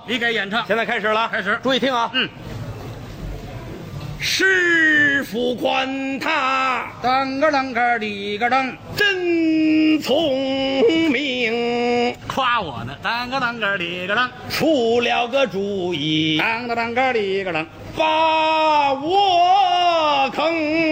你给演唱。 现在开始了， 开始注意听啊。 嗯， 师傅管他当个啷个里个啷， 真聪明， 夸我呢。当个啷个里个啷， 出了个主意， 当个啷个里个啷。 把我坑。